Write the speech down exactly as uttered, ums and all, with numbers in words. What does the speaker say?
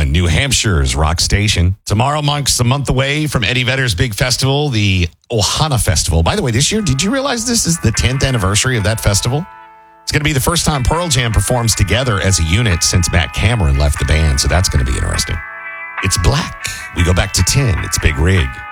one, New Hampshire's Rock Station. Tomorrow marks a month away from Eddie Vedder's big festival, the Ohana Festival. By the way, this year, did you realize this is the tenth anniversary of that festival? It's going to be the first time Pearl Jam performs together as a unit since Matt Cameron left the band, so that's going to be interesting. It's Black. We go back to ten. It's Big Rig.